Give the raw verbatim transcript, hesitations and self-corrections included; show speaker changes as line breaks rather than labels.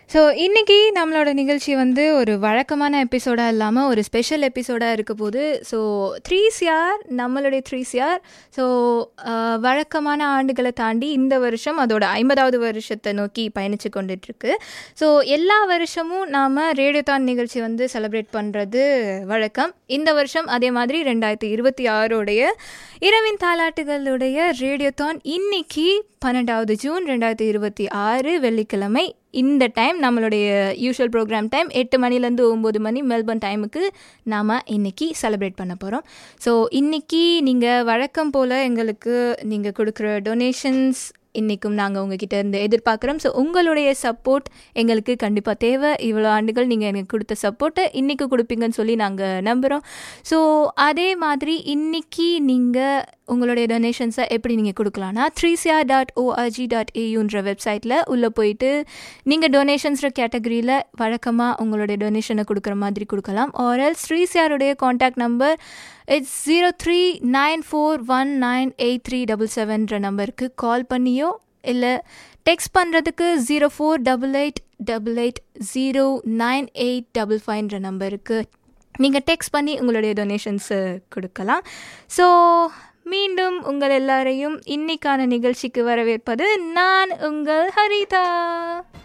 So இன்றைக்கி நம்மளோட நிகழ்ச்சி வந்து ஒரு வழக்கமான எபிசோடாக இல்லாமல் ஒரு ஸ்பெஷல் எபிசோடாக இருக்க போது. ஸோ த்ரீ சிஆர் நம்மளுடைய த்ரீ சிஆர் ஸோ வழக்கமான ஆண்டுகளை தாண்டி இந்த வருஷம் அதோட ஐம்பதாவது வருஷத்தை நோக்கி பயணித்து கொண்டுட்ருக்கு. ஸோ எல்லா வருஷமும் நாம் ரேடியோதான் நிகழ்ச்சி வந்து செலிப்ரேட் பண்ணுறது வழக்கம். இந்த வருஷம் அதே மாதிரி ரெண்டாயிரத்தி இருபத்தி ஆறோடைய இரவின் தாலாட்டுகளுடைய ரேடியோதான் இன்னைக்கு பன்னெண்டாவது ஜூன் ரெண்டாயிரத்தி இருபத்தி ஆறு வெள்ளிக்கிழமை. இந்த டைம் நம்மளுடைய யூஷுவல் ப்ரோக்ராம் டைம் எட்டு மணிலேருந்து ஒம்பது மணி மெல்பர்ன் டைமுக்கு நாம் இன்றைக்கி செலிப்ரேட் பண்ண போகிறோம். ஸோ இன்றைக்கி நீங்கள் வழக்கம் போல் எங்களுக்கு நீங்கள் கொடுக்குற டொனேஷன்ஸ் இன்றைக்கும் நாங்கள் உங்ககிட்ட இருந்து எதிர்பார்க்குறோம். ஸோ உங்களுடைய சப்போர்ட் எங்களுக்கு கண்டிப்பாக தேவை. இவ்வளோ ஆண்டுகள் நீங்கள் எனக்கு கொடுத்த சப்போர்ட்டை இன்றைக்கி கொடுப்பீங்கன்னு சொல்லி நாங்கள் நம்புகிறோம். ஸோ அதே மாதிரி இன்றைக்கி நீங்கள் உங்களுடைய டொனேஷன்ஸை எப்படி நீங்கள் கொடுக்கலான்னா three CR dot O R G dot ஏயூன்ற வெப்சைட்டில் உள்ளே போயிட்டு நீங்கள் டொனேஷன்ஸ்ற கேட்டகரியில் வழக்கமாக உங்களுடைய டொனேஷனை கொடுக்குற மாதிரி கொடுக்கலாம். RL three சிஆருடைய contact number it's zero three nine four one nine eight three double செவன்ற நம்பருக்கு கால் பண்ணியோ இல்லை டெக்ஸ்ட் பண்ணுறதுக்கு zero four double eight double eight zero nine eight double ஃபைவ்ன்ற நம்பருக்கு நீங்கள் டெக்ஸ்ட் பண்ணி உங்களுடைய டொனேஷன்ஸை கொடுக்கலாம். ஸோ மீண்டும் உங்கள் எல்லாரையும் இன்னைக்கான நிகழ்ச்சிக்கு வரவேற்பது நான் உங்கள் ஹரிதா.